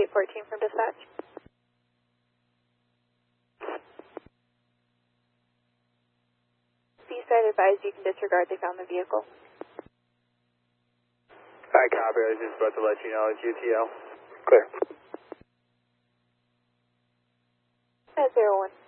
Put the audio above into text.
814 from dispatch. B-side advised you can disregard, they found the vehicle. Hi, copy. I was just about to let you know it's UTL. Clear. At 01.